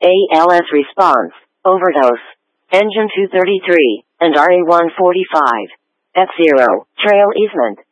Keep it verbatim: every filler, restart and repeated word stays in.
A L S response, overdose, engine two thirty-three, and R A one forty-five. F zero, trail easement.